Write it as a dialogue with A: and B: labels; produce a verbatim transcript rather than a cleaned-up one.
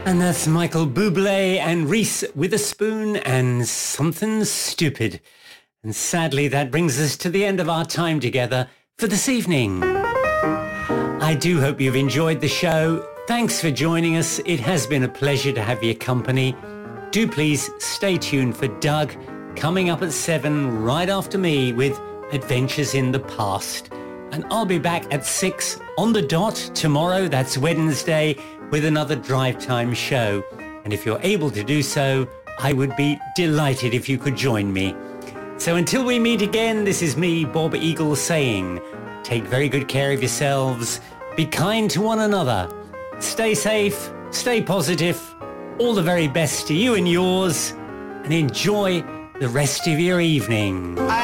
A: And that's Michael Bublé and Reese Witherspoon and Something Stupid. And sadly, that brings us to the end of our time together for this evening. I do hope you've enjoyed the show. Thanks for joining us. It has been a pleasure to have your company. Do please stay tuned for Doug coming up at seven right after me with Adventures in the Past. And I'll be back at six on the dot tomorrow, that's Wednesday, with another Drive Time show. And if you're able to do so, I would be delighted if you could join me. So until we meet again, this is me, Bob Eagle, saying, take very good care of yourselves, be kind to one another, stay safe, stay positive, all the very best to you and yours, and enjoy the rest of your evening. I